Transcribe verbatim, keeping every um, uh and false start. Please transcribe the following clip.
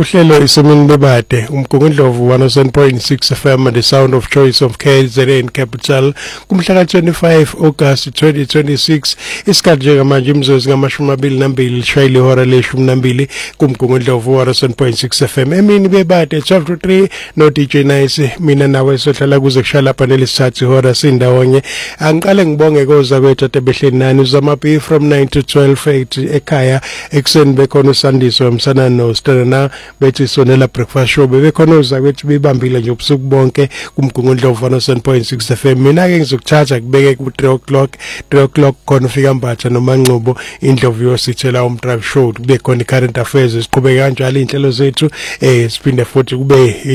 Uhlelo isemini bebade umgungundlovu one oh seven point six F M and the sound of choice of K Z N Capital kumhla twenty-five August twenty twenty-six isikhathi njengamanje imzozi ngamashumi amabili nambili lishayile ihora leshumi nambili kumgungundlovu one oh seven point six F M emini bebade twelve to three no D J Nice mina nawe sohlala kuze kushala lapha nelesithathu ihora sindawonye angiqale ngibonge koza kwethu atebehleni nani uzamapi from nine to twelve ekhaya ekseni bekhona usandiso emsana no Stana bethi sonela breakfast show bebekhona uzakwethu bibambile nje ubusuku bonke kumgungundlovu one oh seven point six F M mina ke ngizokuthatha kubeke ku three o'clock three o'clock khona ufika mbatha noma Ngcobo indlovu yosithela um drive show kube khona current affairs siqhubeka kanjalo inhlelo zethu eh siphinde futhi kube